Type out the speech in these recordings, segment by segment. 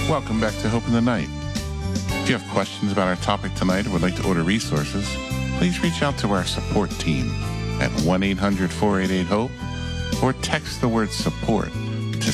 Welcome back to Hope in the Night. If you have questions about our topic tonight or would like to order resources, please reach out to our support team at 1-800-488-HOPE or text the word support to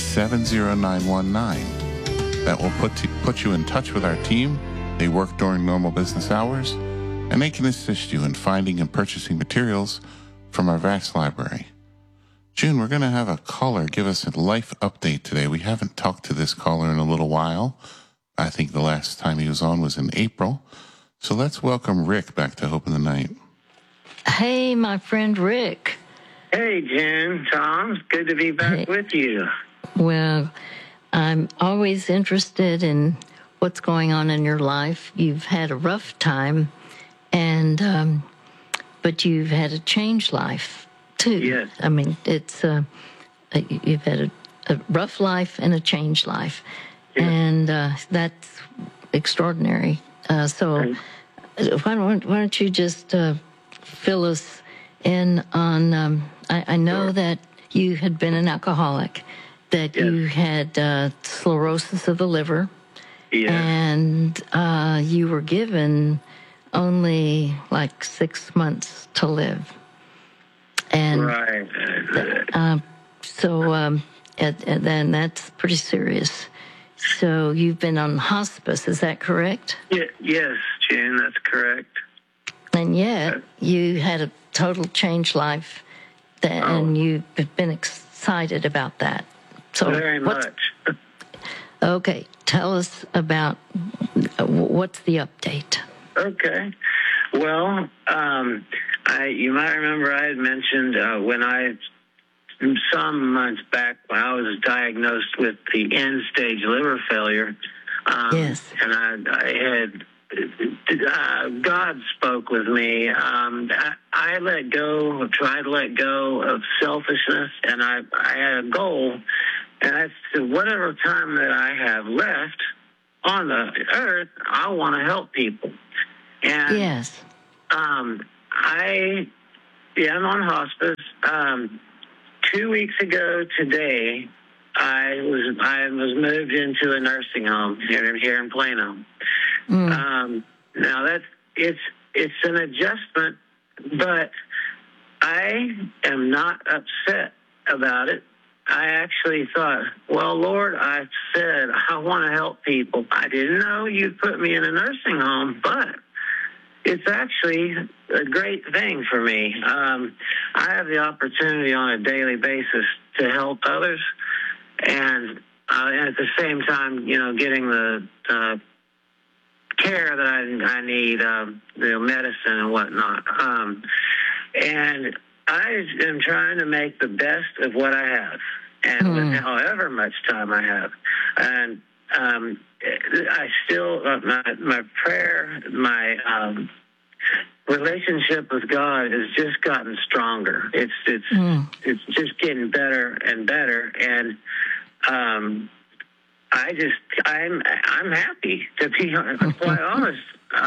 70919. That will put you in touch with our team. They work during normal business hours, and they can assist you in finding and purchasing materials from our vast library. June, we're going to have a caller give us a life update today. We haven't talked to this caller in a little while. I think the last time he was on was in April. So let's welcome Rick back to Hope in the Night. Hey, my friend Rick. Hey, Jen, Tom. Good to be back with you. Well, I'm always interested in what's going on in your life. You've had a rough time, and but you've had a changed life too. Yes. I mean, it's you've had a rough life and a changed life, and that's extraordinary. So why don't you just fill us in on? I know that you had been an alcoholic, that you had sclerosis of the liver, and you were given only like 6 months to live. And and then that's pretty serious. So you've been on hospice, is that correct? Yes, Jen, that's correct. And yet you had a total changed life, and you've been excited about that. So very much. Okay, tell us about what's the update. Okay. Well, you might remember I had mentioned some months back when I was diagnosed with the end-stage liver failure. Yes. And I had God spoke with me. I tried to let go of selfishness, and I had a goal, and that's whatever time that I have left on the earth, I want to help people. And yes. I'm on hospice. 2 weeks ago today, I was moved into a nursing home here in Plano. Now it's an adjustment, but I am not upset about it. I actually thought, well, Lord, I said I want to help people. I didn't know you'd put me in a nursing home, but it's actually a great thing for me. I have the opportunity on a daily basis to help others, and at the same time, getting the care that I need, medicine and whatnot. And I am trying to make the best of what I have, and with however much time I have. And I still, my prayer, my relationship with God has just gotten stronger. It's just getting better and better, and I'm happy, to be quite honest.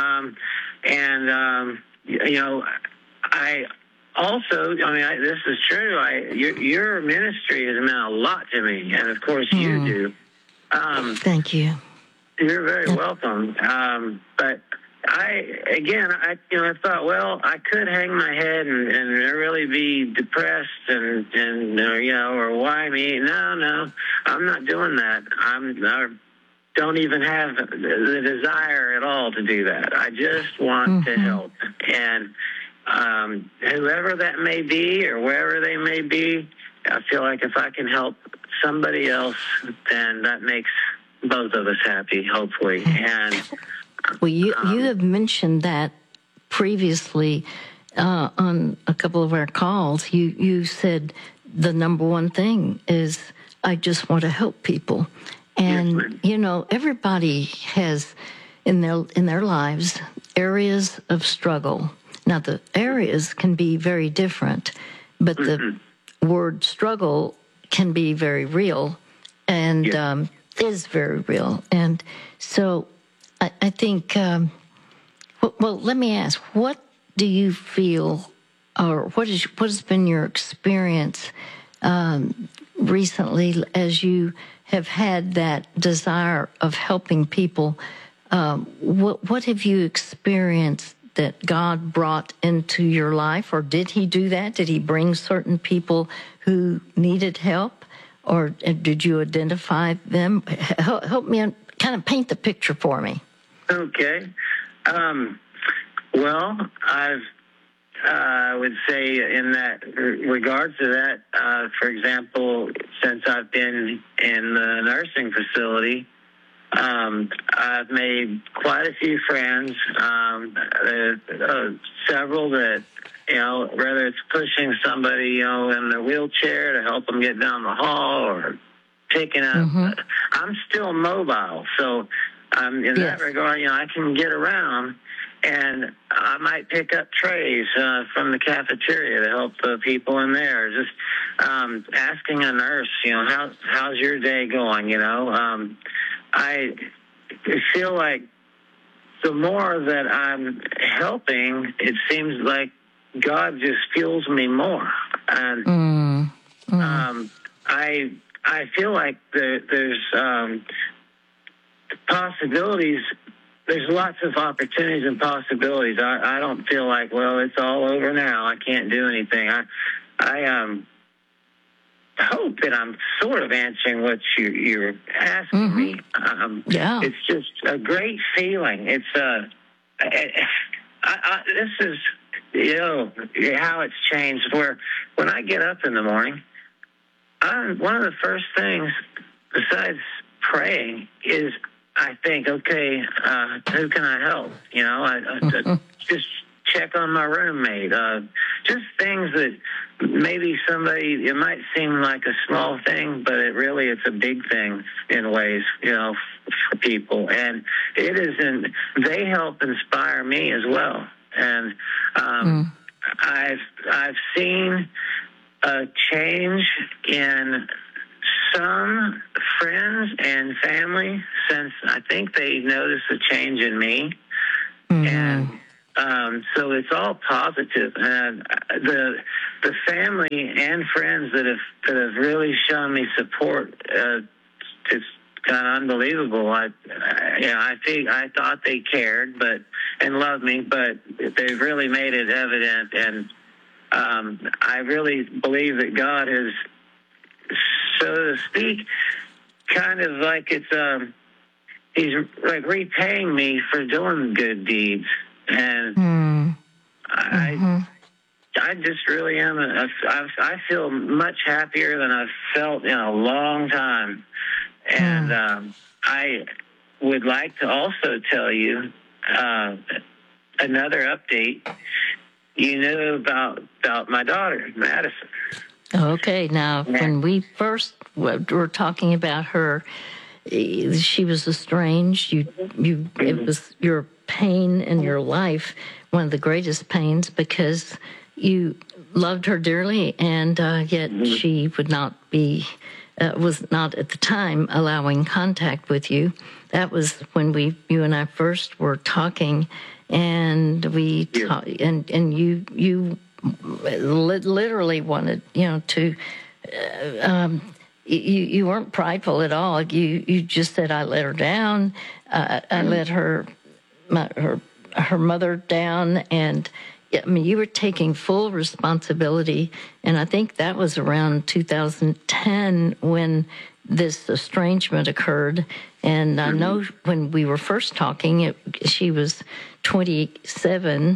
I also, this is true. Your ministry has meant a lot to me, and of course you do. Thank you. You're very welcome. But I thought, well, I could hang my head and really be depressed or why me? No, I'm not doing that. I don't even have the desire at all to do that. I just want to help. And whoever that may be or wherever they may be, I feel like if I can help somebody else, then that makes both of us happy, hopefully. And well, you have mentioned that previously on a couple of our calls. You said the number one thing is I just want to help people, and everybody has in their lives areas of struggle. Now the areas can be very different, but the word struggle can be very real, and is very real, and so. I think, well, let me ask, what do you feel, or what has been your experience recently as you have had that desire of helping people, what have you experienced that God brought into your life? Or did he do that? Did he bring certain people who needed help? Or did you identify them? Help me kind of paint the picture for me. Okay. Well, I would say in that regards to that, for example, since I've been in the nursing facility, I've made quite a few friends, several that, whether it's pushing somebody, in the wheelchair to help them get down the hall or picking up. I'm still mobile, so in that regard, I can get around, and I might pick up trays from the cafeteria to help the people in there. Just asking a nurse, how's your day going? I feel like the more that I'm helping, it seems like God just fuels me more. And I feel like there's possibilities. There's lots of opportunities and possibilities. I don't feel like, well, it's all over now. I can't do anything. I hope that I'm sort of answering what you're asking me. It's just a great feeling. It's this is how it's changed. Where when I get up in the morning, one of the first things besides praying is I think, okay, who can I help? I just check on my roommate. Just things that maybe somebody, it might seem like a small thing, but it's a big thing in ways, for people. And they help inspire me as well. And I've seen a change in some friends and family since I think they noticed a change in me. And so it's all positive. And the family and friends that have really shown me support, it's kind of unbelievable. I thought they cared and loved me, but they've really made it evident. And I really believe that God has, so to speak, kind of like he's like repaying me for doing good deeds. And I just really am. I feel much happier than I've felt in a long time. And I would like to also tell you another update. You knew about my daughter, Madison. Okay, now when we first were talking about her, she was estranged. It was your pain in your life, one of the greatest pains, because you loved her dearly, and yet she would not be, was not at the time allowing contact with you. That was when you and I first were talking, and and you literally wanted, to. You weren't prideful at all. You just said, I let her down. I let her mother down, and you were taking full responsibility. And I think that was around 2010 when this estrangement occurred. And I know when we were first talking, she was 27.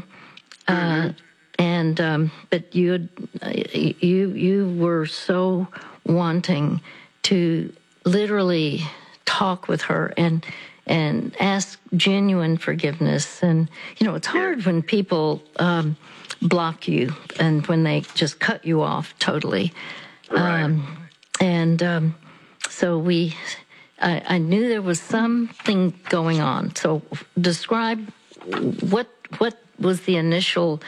But you were so wanting to literally talk with her and ask genuine forgiveness. And it's hard when people block you and when they just cut you off totally. Right. So I knew there was something going on. So describe what was the initial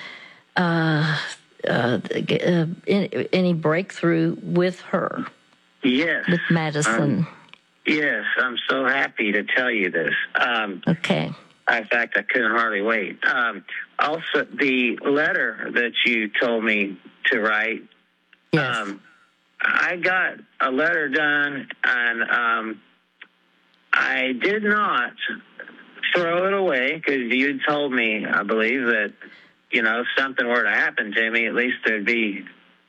any breakthrough with her? Yes. With Madison. Yes, I'm so happy to tell you this. Okay. In fact, I couldn't hardly wait. Also, the letter that you told me to write, yes. I got a letter done, and I did not throw it away because you told me, I believe, that, you know, if something were to happen to me, at least there'd be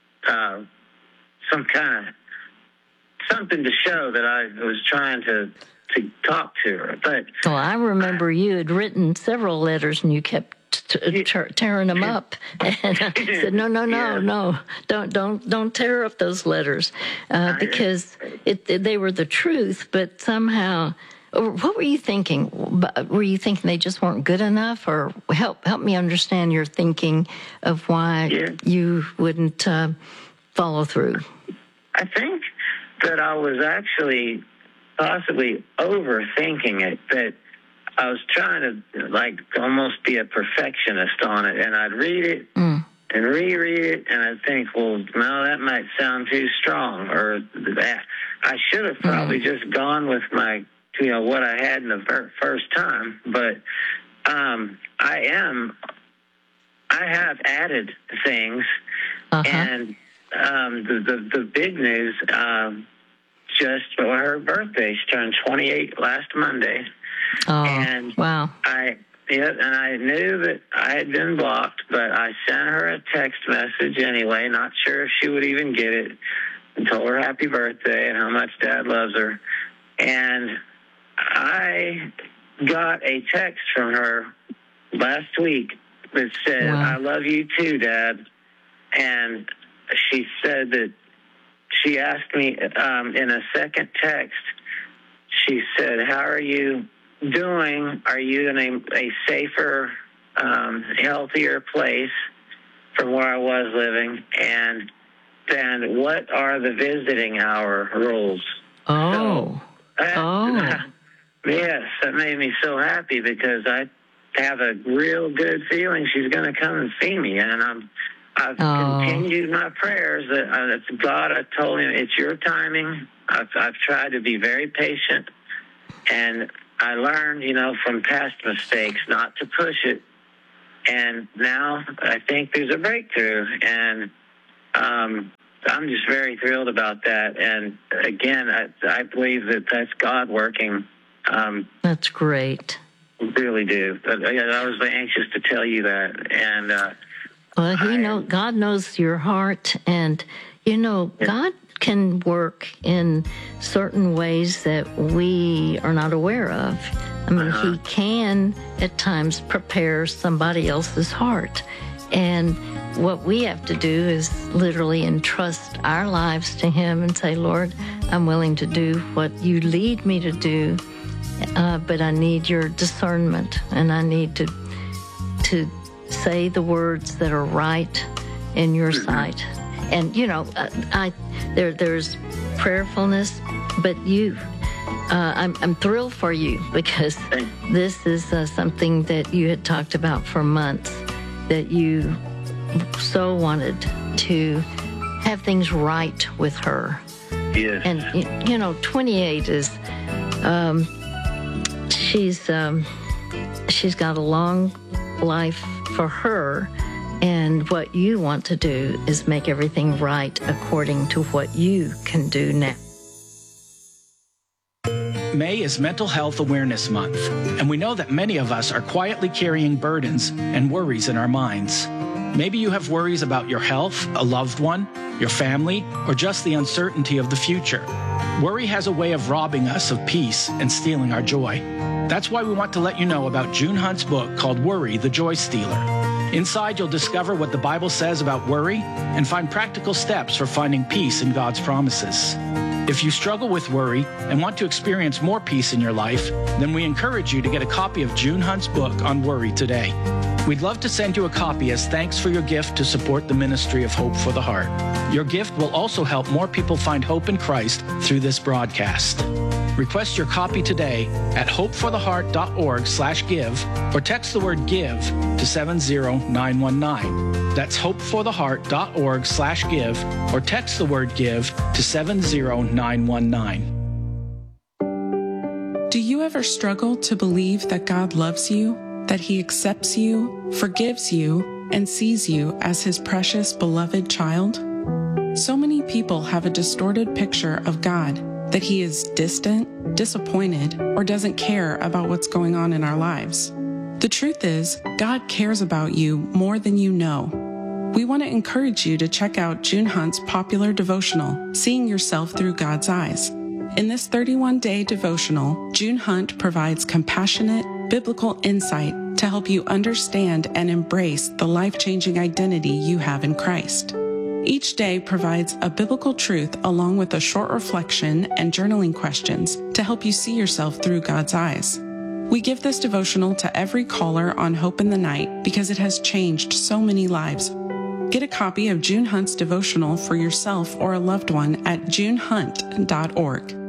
some kind of something to show that I was trying to talk to her. But well, I remember you had written several letters and you kept tearing them up, and I said, no, don't tear up those letters, because they were the truth. But somehow, what were you thinking? Were you thinking they just weren't good enough, or help me understand your thinking of why you wouldn't follow through? I think that I was actually possibly overthinking it, that I was trying to, like, almost be a perfectionist on it, and I'd read it and reread it, and I'd think, well, no, that might sound too strong, or that I should have probably just gone with my, you know, what I had in the first time. But I have added things, and the big news, just her birthday, she turned 28 last Monday. Oh, and wow. I knew that I had been blocked, but I sent her a text message anyway, not sure if she would even get it, and told her happy birthday and how much Dad loves her. And I got a text from her last week that said, I love you too, Dad. And she said that she asked me in a second text, she said, how are you doing? Are you in a safer, healthier place from where I was living? And then what are the visiting hour rules? Oh. Yes, that made me so happy because I have a real good feeling she's going to come and see me. And I've continued my prayers that God, I told him, it's your timing. I've tried to be very patient, and I learned, you know, from past mistakes not to push it. And now I think there's a breakthrough, and I'm just very thrilled about that. And again, I believe that that's God working. That's great. Really do. I was anxious to tell you that. And well, God knows your heart, and God can work in certain ways that we are not aware of. I mean, He can at times prepare somebody else's heart, and what we have to do is literally entrust our lives to Him and say, Lord, I'm willing to do what you lead me to do, but I need your discernment, and I need to say the words that are right in your sight. And, there's prayerfulness, but I'm thrilled for you, because this is something that you had talked about for months, that you so wanted to have things right with her. Yes. And, 28 is, she's got a long life for her. And what you want to do is make everything right according to what you can do now. May is Mental Health Awareness Month, and we know that many of us are quietly carrying burdens and worries in our minds. Maybe you have worries about your health, a loved one, your family, or just the uncertainty of the future. Worry has a way of robbing us of peace and stealing our joy. That's why we want to let you know about June Hunt's book called Worry, the Joy Stealer. Inside, you'll discover what the Bible says about worry and find practical steps for finding peace in God's promises. If you struggle with worry and want to experience more peace in your life, then we encourage you to get a copy of June Hunt's book on worry today. We'd love to send you a copy as thanks for your gift to support the ministry of Hope for the Heart. Your gift will also help more people find hope in Christ through this broadcast. Request your copy today at hopefortheheart.org/give or text the word GIVE to 70919. That's hopefortheheart.org/give or text the word GIVE to 70919. Do you ever struggle to believe that God loves you, that He accepts you, forgives you, and sees you as His precious, beloved child? So many people have a distorted picture of God, that he is distant, disappointed, or doesn't care about what's going on in our lives. The truth is, God cares about you more than you know. We want to encourage you to check out June Hunt's popular devotional, Seeing Yourself Through God's Eyes. In this 31-day devotional, June Hunt provides compassionate, biblical insight to help you understand and embrace the life-changing identity you have in Christ. Each day provides a biblical truth along with a short reflection and journaling questions to help you see yourself through God's eyes. We give this devotional to every caller on Hope in the Night because it has changed so many lives. Get a copy of June Hunt's devotional for yourself or a loved one at junehunt.org.